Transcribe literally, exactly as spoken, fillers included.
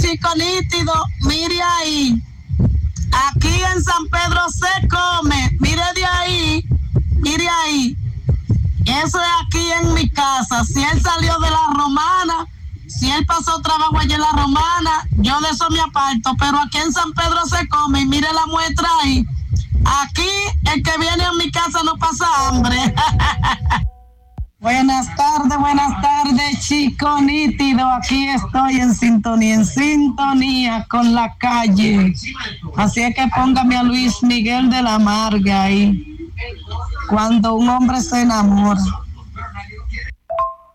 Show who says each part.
Speaker 1: chico nítido, mire ahí. Aquí en San Pedro se come, mire de ahí, mire ahí. Eso es aquí en mi casa. Si él salió de la Romana, si él pasó trabajo allá en la Romana, yo de eso me aparto, pero aquí en San Pedro se come y mire la muestra ahí. Aquí el que viene a mi casa no pasa hambre. Buenas tardes, buenas tardes, chico nítido. Aquí estoy en sintonía, en sintonía con la calle. Así es que póngame a Luis Miguel de la Marga ahí. Cuando un hombre se enamora.